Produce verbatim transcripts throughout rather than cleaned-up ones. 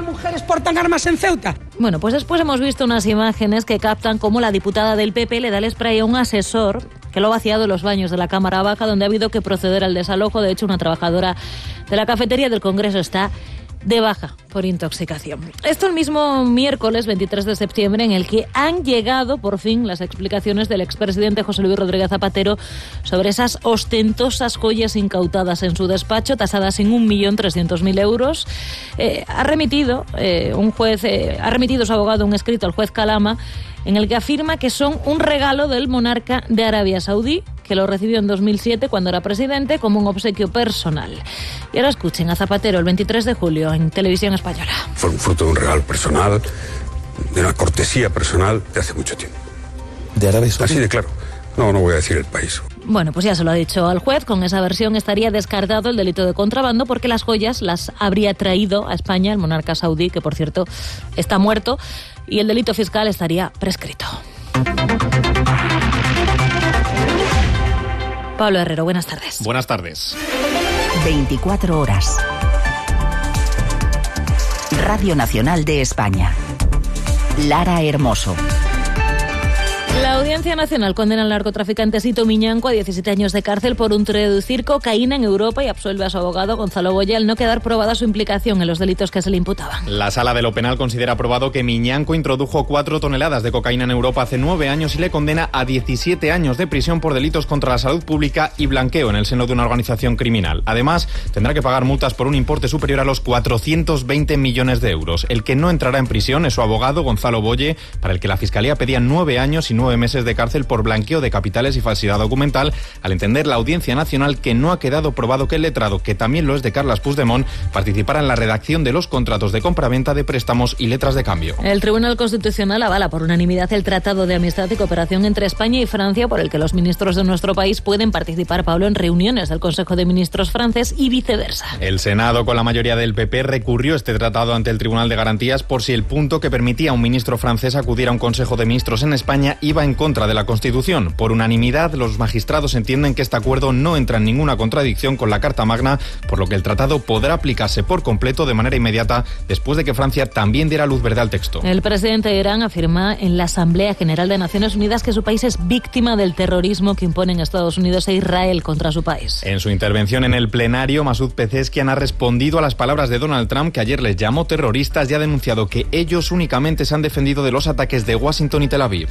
mujeres portan armas en Ceuta? Bueno, pues después hemos visto unas imágenes que captan cómo la diputada del P P le da el spray a un asesor que lo ha vaciado en los baños de la Cámara Baja, donde ha habido que proceder al desalojo. De hecho, una trabajadora de la cafetería del Congreso está de baja por intoxicación. Esto el mismo miércoles veintitrés de septiembre, en el que han llegado por fin las explicaciones del expresidente José Luis Rodríguez Zapatero sobre esas ostentosas joyas incautadas en su despacho, tasadas en un millón trescientos mil euros. Eh, ha remitido eh, un juez, eh, ha remitido su abogado un escrito al juez Calama, en el que afirma que son un regalo del monarca de Arabia Saudí, que lo recibió en dos mil siete cuando era presidente como un obsequio personal. Y ahora escuchen a Zapatero el veintitrés de julio en Televisión Española. Fue un fruto de un regalo personal, de una cortesía personal de hace mucho tiempo. ¿De Arabia Saudí? Así de claro. No, no voy a decir el país. Bueno, pues ya se lo ha dicho al juez. Con esa versión estaría descartado el delito de contrabando, porque las joyas las habría traído a España el monarca saudí, que por cierto está muerto, y el delito fiscal estaría prescrito. Pablo Herrero, buenas tardes. Buenas tardes. veinticuatro horas. Radio Nacional de España. Lara Hermoso. La Audiencia Nacional condena al narcotraficante Sito Miñanco a diecisiete años de cárcel por introducir cocaína en Europa y absuelve a su abogado Gonzalo Boye al no quedar probada su implicación en los delitos que se le imputaban. La Sala de lo Penal considera probado que Miñanco introdujo cuatro toneladas de cocaína en Europa hace nueve años y le condena a diecisiete años de prisión por delitos contra la salud pública y blanqueo en el seno de una organización criminal. Además, tendrá que pagar multas por un importe superior a los cuatrocientos veinte millones de euros. El que no entrará en prisión es su abogado Gonzalo Boye, para el que la Fiscalía pedía nueve años y nueve meses de cárcel por blanqueo de capitales y falsedad documental, al entender la Audiencia Nacional que no ha quedado probado que el letrado, que también lo es de Carles Puigdemont, participara en la redacción de los contratos de compraventa de préstamos y letras de cambio. El Tribunal Constitucional avala por unanimidad el Tratado de Amistad y Cooperación entre España y Francia, por el que los ministros de nuestro país pueden participar, Pablo, en reuniones del Consejo de Ministros francés y viceversa. El Senado, con la mayoría del P P, recurrió este tratado ante el Tribunal de Garantías por si el punto que permitía a un ministro francés acudir a un Consejo de Ministros en España iba en contra de la Constitución. Por unanimidad, los magistrados entienden que este acuerdo no entra en ninguna contradicción con la Carta Magna, por lo que el tratado podrá aplicarse por completo de manera inmediata después de que Francia también diera luz verde al texto. El presidente de Irán afirma en la Asamblea General de Naciones Unidas que su país es víctima del terrorismo que imponen Estados Unidos e Israel contra su país. En su intervención en el plenario, Masoud Pezeshkian ha respondido a las palabras de Donald Trump, que ayer les llamó terroristas, y ha denunciado que ellos únicamente se han defendido de los ataques de Washington y Tel Aviv.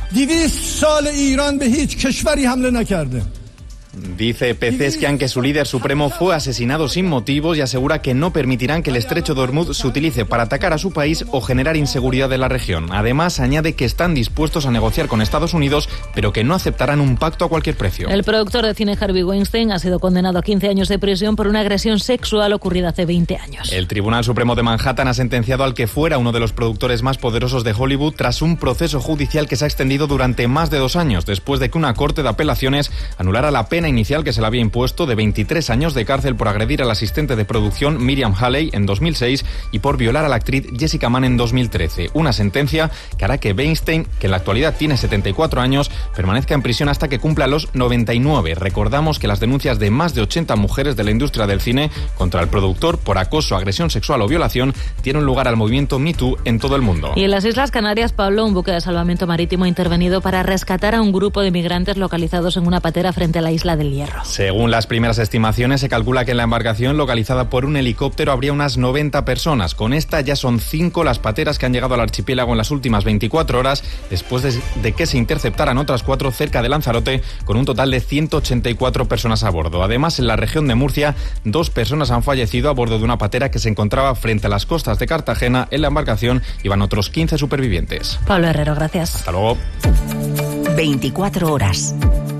Dice Pezeshkian que su líder supremo fue asesinado sin motivos y asegura que no permitirán que el estrecho de Hormuz se utilice para atacar a su país o generar inseguridad en la región. Además, añade que están dispuestos a negociar con Estados Unidos, pero que no aceptarán un pacto a cualquier precio. El productor de cine Harvey Weinstein ha sido condenado a quince años de prisión por una agresión sexual ocurrida hace veinte años. El Tribunal Supremo de Manhattan ha sentenciado al que fuera uno de los productores más poderosos de Hollywood tras un proceso judicial que se ha extendido durante más de dos años, después de que una corte de apelaciones anulara la pena inicial que se le había impuesto de veintitrés años de cárcel por agredir al asistente de producción Miriam Haley en dos mil seis y por violar a la actriz Jessica Mann en dos mil trece. Una sentencia que hará que Weinstein, que en la actualidad tiene setenta y cuatro años, permanezca en prisión hasta que cumpla los noventa y nueve. Recordamos que las denuncias de más de ochenta mujeres de la industria del cine contra el productor por acoso, agresión sexual o violación dieron lugar al movimiento Me Too en todo el mundo. Y en las Islas Canarias, Pablo, un buque de salvamento marítimo ha intervenido para rescatar a un grupo de migrantes localizados en una patera frente a la isla del Hierro. Según las primeras estimaciones, se calcula que en la embarcación, localizada por un helicóptero, habría unas noventa personas. Con esta ya son cinco las pateras que han llegado al archipiélago en las últimas veinticuatro horas, después de, de que se interceptaran otras cuatro cerca de Lanzarote, con un total de ciento ochenta y cuatro personas a bordo. Además, en la región de Murcia, dos personas han fallecido a bordo de una patera que se encontraba frente a las costas de Cartagena. En la embarcación iban otros quince supervivientes. Pablo Herrero, gracias. Hasta luego. veinticuatro horas.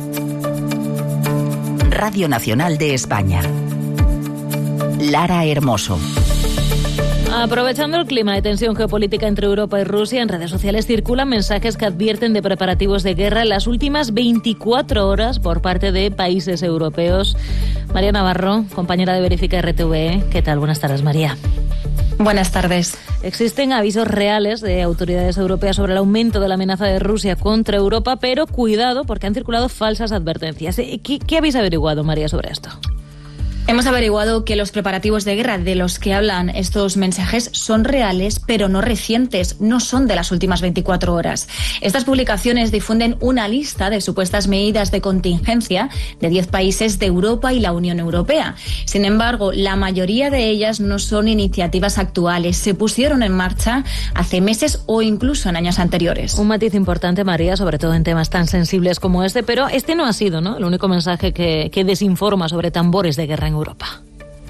Radio Nacional de España. Lara Hermoso. Aprovechando el clima de tensión geopolítica entre Europa y Rusia, en redes sociales circulan mensajes que advierten de preparativos de guerra en las últimas veinticuatro horas por parte de países europeos. María Navarro, compañera de Verifica R T V E. ¿Qué tal? Buenas tardes, María. Buenas tardes. Existen avisos reales de autoridades europeas sobre el aumento de la amenaza de Rusia contra Europa, pero cuidado porque han circulado falsas advertencias. ¿Qué, qué habéis averiguado, María, sobre esto? Hemos averiguado que los preparativos de guerra de los que hablan estos mensajes son reales, pero no recientes, no son de las últimas veinticuatro horas. Estas publicaciones difunden una lista de supuestas medidas de contingencia de diez países de Europa y la Unión Europea. Sin embargo, la mayoría de ellas no son iniciativas actuales, se pusieron en marcha hace meses o incluso en años anteriores. Un matiz importante, María, sobre todo en temas tan sensibles como este, pero este no ha sido, ¿no?, el único mensaje que, que desinforma sobre tambores de guerra en Europa.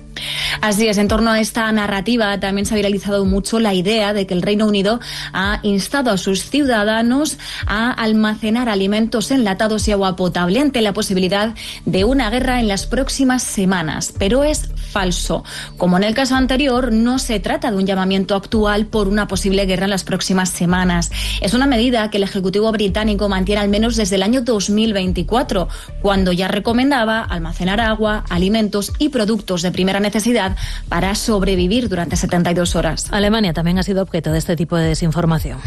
Así es, en torno a esta narrativa también se ha viralizado mucho la idea de que el Reino Unido ha instado a sus ciudadanos a almacenar alimentos enlatados y agua potable ante la posibilidad de una guerra en las próximas semanas. Pero es falso. Como en el caso anterior, no se trata de un llamamiento actual por una posible guerra en las próximas semanas. Es una medida que el Ejecutivo británico mantiene al menos desde el año dos mil veinticuatro, cuando ya recomendaba almacenar agua, alimentos y productos de primera necesidad para sobrevivir durante setenta y dos horas. Alemania también ha sido objeto de este tipo de desinformación.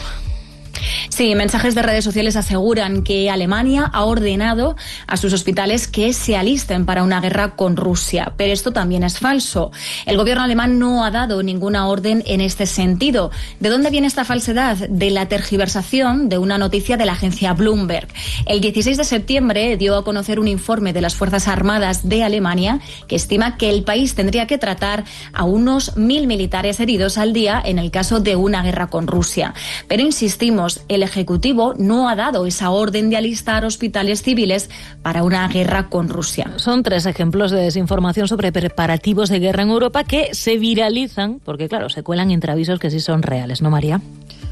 Sí, mensajes de redes sociales aseguran que Alemania ha ordenado a sus hospitales que se alisten para una guerra con Rusia, pero esto también es falso. El gobierno alemán no ha dado ninguna orden en este sentido. ¿De dónde viene esta falsedad? De la tergiversación de una noticia de la agencia Bloomberg. El dieciséis de septiembre dio a conocer un informe de las Fuerzas Armadas de Alemania que estima que el país tendría que tratar a unos mil militares heridos al día en el caso de una guerra con Rusia. Pero insistimos, el Ejecutivo no ha dado esa orden de alistar hospitales civiles para una guerra con Rusia. Son tres ejemplos de desinformación sobre preparativos de guerra en Europa que se viralizan porque, claro, se cuelan entre avisos que sí son reales, ¿no, María?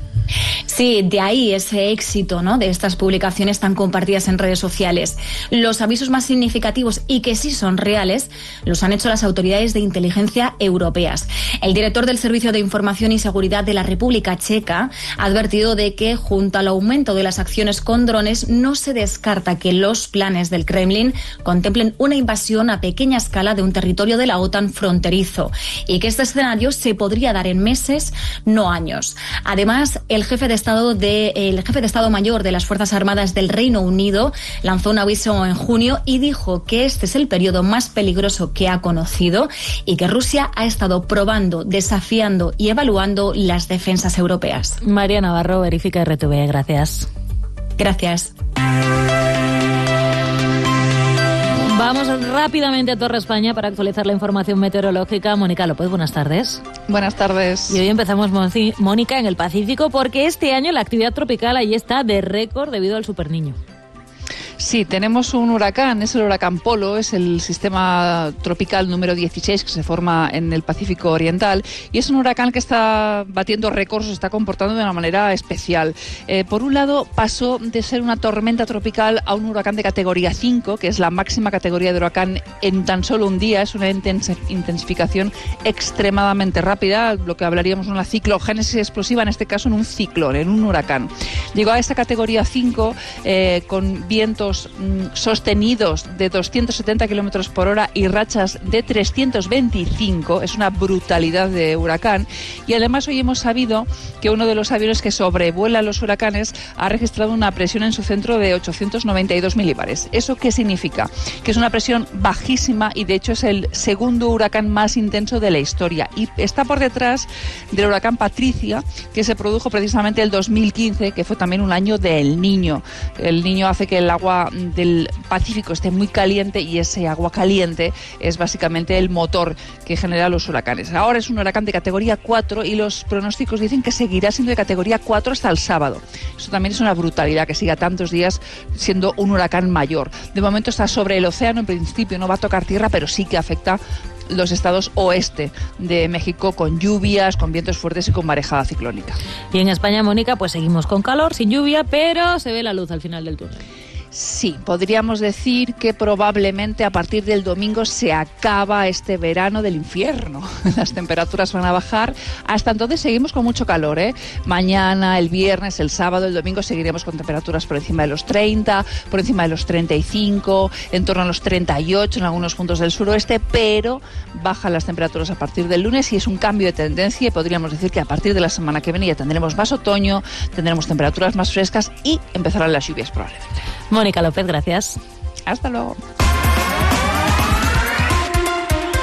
Sí, de ahí ese éxito, ¿no?, de estas publicaciones tan compartidas en redes sociales. Los avisos más significativos y que sí son reales los han hecho las autoridades de inteligencia europeas. El director del Servicio de Información y Seguridad de la República Checa ha advertido de que, junto al aumento de las acciones con drones, no se descarta que los planes del Kremlin contemplen una invasión a pequeña escala de un territorio de la OTAN fronterizo y que este escenario se podría dar en meses, no años. Además, el jefe de Estado de, el jefe de Estado Mayor de las Fuerzas Armadas del Reino Unido lanzó un aviso en junio y dijo que este es el periodo más peligroso que ha conocido y que Rusia ha estado probando, desafiando y evaluando las defensas europeas. María Navarro, Verifica R T V. Gracias. Gracias. Vamos rápidamente a Torre España para actualizar la información meteorológica. Mónica López, buenas tardes. Buenas tardes. Y hoy empezamos, Mónica, en el Pacífico, porque este año la actividad tropical ahí está de récord debido al Superniño. Sí, tenemos un huracán, es el huracán Polo, es el sistema tropical número dieciséis que se forma en el Pacífico Oriental y es un huracán que está batiendo récords, se está comportando de una manera especial. Eh, por un lado, pasó de ser una tormenta tropical a un huracán de categoría cinco, que es la máxima categoría de huracán en tan solo un día, es una intensificación extremadamente rápida, lo que hablaríamos de una ciclogénesis explosiva, en este caso en un ciclón, en un huracán. Llegó a esta categoría cinco eh, con vientos sostenidos de doscientos setenta kilómetros por hora y rachas de trescientos veinticinco, es una brutalidad de huracán. Y además hoy hemos sabido que uno de los aviones que sobrevuela los huracanes ha registrado una presión en su centro de ochocientos noventa y dos milibares. ¿Eso qué significa? Que es una presión bajísima y de hecho es el segundo huracán más intenso de la historia y está por detrás del huracán Patricia, que se produjo precisamente el dos mil quince, que fue también un año del Niño. El Niño hace que el agua del Pacífico esté muy caliente y ese agua caliente es básicamente el motor que genera los huracanes. Ahora es un huracán de categoría cuatro y los pronósticos dicen que seguirá siendo de categoría cuatro hasta el sábado. Eso también es una brutalidad que siga tantos días siendo un huracán mayor. De momento está sobre el océano, en principio no va a tocar tierra, pero sí que afecta los estados oeste de México con lluvias, con vientos fuertes y con marejada ciclónica. Y en España, Mónica, pues seguimos con calor, sin lluvia, pero se ve la luz al final del túnel. Sí, podríamos decir que probablemente a partir del domingo se acaba este verano del infierno. Las temperaturas van a bajar. Hasta entonces seguimos con mucho calor, ¿eh? Mañana, el viernes, el sábado, el domingo seguiremos con temperaturas por encima de los treinta, por encima de los treinta y cinco, en torno a los treinta y ocho en algunos puntos del suroeste, pero bajan las temperaturas a partir del lunes y es un cambio de tendencia y podríamos decir que a partir de la semana que viene ya tendremos más otoño, tendremos temperaturas más frescas y empezarán las lluvias probablemente. Mónica López, gracias. Hasta luego.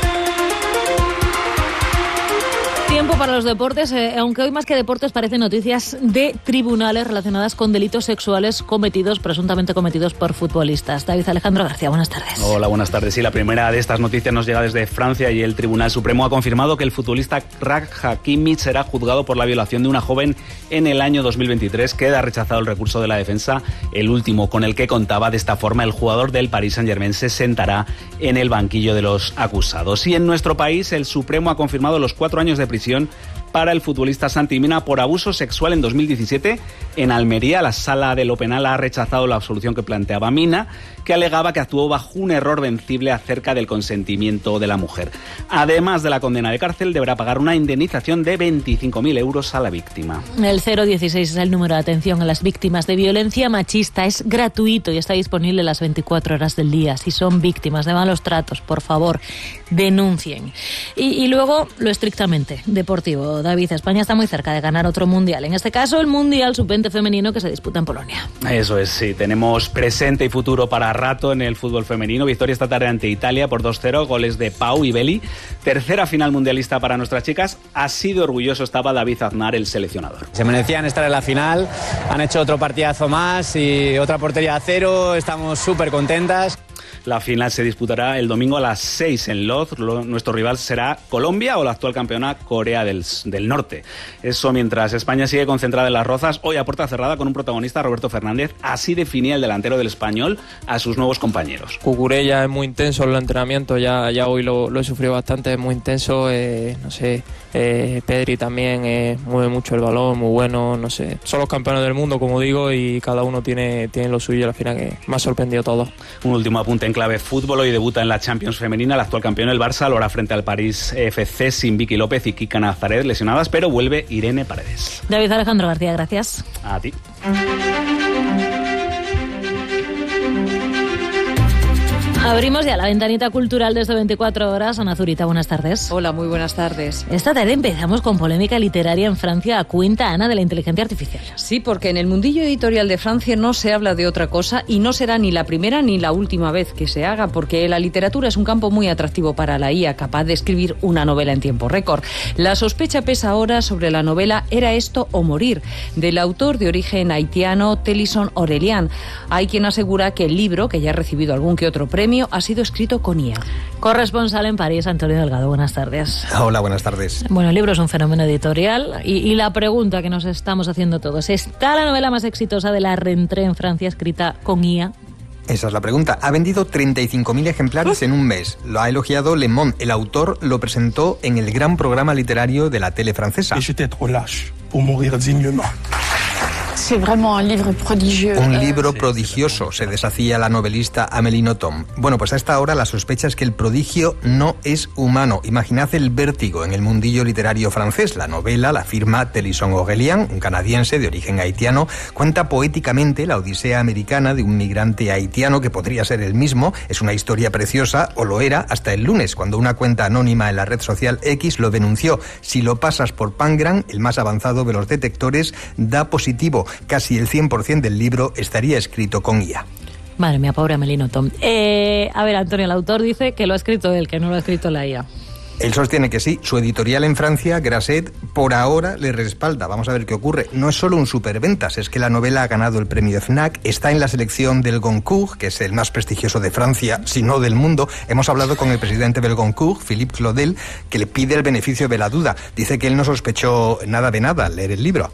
Tiempo para los deportes, eh, aunque hoy más que deportes parecen noticias de tribunales relacionadas con delitos sexuales cometidos, presuntamente cometidos por futbolistas. David Alejandro García, buenas tardes. Hola, buenas tardes. Sí, la primera de estas noticias nos llega desde Francia y el Tribunal Supremo ha confirmado que el futbolista Raj Hakimi será juzgado por la violación de una joven en el año dos mil veintitrés. Queda rechazado el recurso de la defensa, el último con el que contaba. De esta forma, el jugador del Paris Saint-Germain se sentará en el banquillo de los acusados. Y en nuestro país, el Supremo ha confirmado los cuatro años de prisión para el futbolista Santi Mina por abuso sexual en dos mil diecisiete en Almería. La Sala de lo Penal ha rechazado la absolución que planteaba Mina, que alegaba que actuó bajo un error vencible acerca del consentimiento de la mujer. Además de la condena de cárcel, deberá pagar una indemnización de veinticinco mil euros a la víctima. El cero dieciséis es el número de atención a las víctimas de violencia machista. Es gratuito y está disponible las veinticuatro horas del día. Si son víctimas de malos tratos, por favor, denuncien. Y, y luego, lo estrictamente deportivo. David, España está muy cerca de ganar otro mundial. En este caso, el Mundial sub veinte femenino que se disputa en Polonia. Eso es, sí. Tenemos presente y futuro para rato en el fútbol femenino. Victoria esta tarde ante Italia por dos cero, goles de Pau y Beli. Tercera final mundialista para nuestras chicas. Así de orgulloso estaba David Aznar, el seleccionador. Se merecían estar en la final, han hecho otro partidazo más y otra portería a cero. Estamos súper contentas. La final se disputará el domingo a las seis en Lodz. Nuestro rival será Colombia o la actual campeona Corea del, del Norte. Eso mientras España sigue concentrada en las Rozas, hoy a puerta cerrada con un protagonista, Roberto Fernández. Así definía el delantero del Español a sus nuevos compañeros. Cucurella es muy intenso en los entrenamientos, ya, ya hoy lo, lo he sufrido bastante, es muy intenso, eh, no sé, eh, Pedri también eh, mueve mucho el balón, muy bueno, no sé. Son los campeones del mundo, como digo, y cada uno tiene, tiene lo suyo, al final que me ha sorprendido todo. Un último apunte en clave fútbol. Hoy debuta en la Champions femenina. El actual campeón, el Barça, lo hará frente al París F C sin Vicky López y Kika Nazaret lesionadas, pero vuelve Irene Paredes. David Alejandro García, gracias. A ti. Abrimos ya la ventanita cultural desde veinticuatro horas. Ana Zurita, buenas tardes. Hola, muy buenas tardes. Esta tarde empezamos con polémica literaria en Francia a cuenta, Ana, de la inteligencia artificial. Sí, porque en el mundillo editorial de Francia no se habla de otra cosa y no será ni la primera ni la última vez que se haga, porque la literatura es un campo muy atractivo para la I A, capaz de escribir una novela en tiempo récord. La sospecha pesa ahora sobre la novela Era esto o morir, del autor de origen haitiano Télisson Aurelian. Hay quien asegura que el libro, que ya ha recibido algún que otro premio, ha sido escrito con I A. Corresponsal en París, Antonio Delgado, buenas tardes. Hola, buenas tardes. Bueno, el libro es un fenómeno editorial y, y la pregunta que nos estamos haciendo todos, ¿está la novela más exitosa de la Rentrée en Francia escrita con I A? Esa es la pregunta. Ha vendido treinta y cinco mil ejemplares en un mes. Lo ha elogiado Le Monde. El autor lo presentó en el gran programa literario de la tele francesa. Un libro prodigioso, se deshacía la novelista Amélie Nothomb. Bueno, pues a esta hora la sospecha es que el prodigio no es humano. Imaginad el vértigo en el mundillo literario francés. La novela la firma Télisson Aurelian, un canadiense de origen haitiano. Cuenta poéticamente la odisea americana de un migrante haitiano que podría ser el mismo. Es una historia preciosa, o lo era, hasta el lunes, cuando una cuenta anónima en la red social X lo denunció. Si lo pasas por Pangram, el más avanzado de los detectores, da positivo. Casi el cien por ciento del libro estaría escrito con I A. Madre mía, pobre Amélie Nothomb. Eh, a ver, Antonio, el autor dice que lo ha escrito él, que no lo ha escrito la I A. Él sostiene que sí. Su editorial en Francia, Grasset, por ahora le respalda. Vamos a ver qué ocurre. No es solo un superventas, es que la novela ha ganado el premio FNAC, está en la selección del Goncourt, que es el más prestigioso de Francia, si no del mundo. Hemos hablado con el presidente del Goncourt, Philippe Claudel, que le pide el beneficio de la duda. Dice que él no sospechó nada de nada al leer el libro.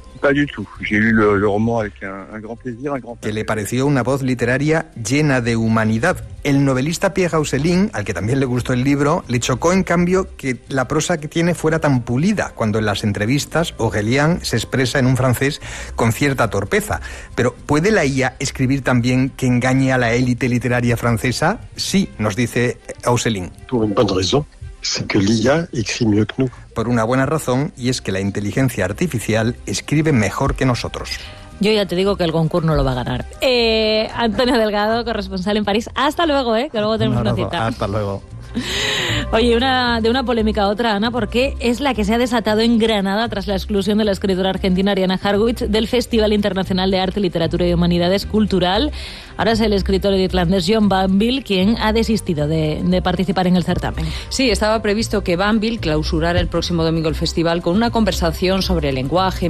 Que le pareció una voz literaria llena de humanidad. El novelista Pierre Hauselin, al que también le gustó el libro, le chocó en cambio que la prosa que tiene fuera tan pulida, cuando en las entrevistas Aurelian se expresa en un francés con cierta torpeza. Pero ¿puede la I A escribir también que engañe a la élite literaria francesa? Sí, nos dice Hauselin. Por una buena razón, y es que la inteligencia artificial escribe mejor que nosotros. Yo ya te digo que el Goncourt no lo va a ganar. Eh, Antonio Delgado, corresponsal en París. Hasta luego, ¿eh? Que luego tenemos una cita. Hasta luego. Oye, una, de una polémica a otra, Ana, porque es la que se ha desatado en Granada tras la exclusión de la escritora argentina Ariana Harwitz del Festival Internacional de Arte, Literatura y Humanidades Cultural. Ahora es el escritor irlandés John Banville quien ha desistido de, de participar en el certamen. Sí, estaba previsto que Banville clausurara el próximo domingo el festival con una conversación sobre el lenguaje,